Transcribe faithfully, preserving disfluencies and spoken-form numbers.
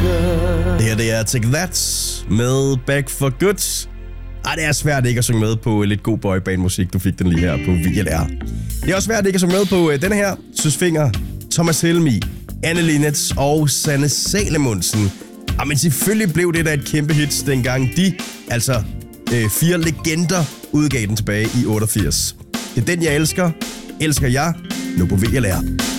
Det her, det er Take That med Back for Good. Ej, det er svært ikke at synge med på lidt god boyband-musik. Du fik den lige her på V L R. Det er også svært ikke at synge med på uh, denne her. Søs Fenger, Thomas Helmi, Anne Linnet og Sanne Salomonsen. Ah, men selvfølgelig blev det da et kæmpe hit, dengang de, altså øh, fire legender, udgav den tilbage i otteogfirs. Det er den, jeg elsker. Elsker jeg nu på V L R.